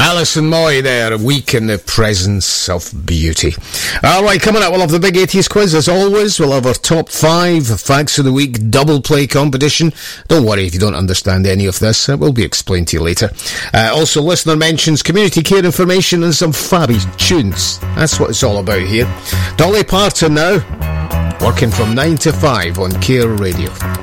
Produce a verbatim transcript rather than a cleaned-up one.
Alison Moy there, a week in the presence of beauty. Alright, coming up, we'll have the big eighties quiz as always. We'll have our top five facts of the week double play competition. Don't worry if you don't understand any of this, it will be explained to you later. Uh, also, listener mentions, community care information, and some fabby tunes. That's what it's all about here. Dolly Parton now, working from nine to five on Care Radio.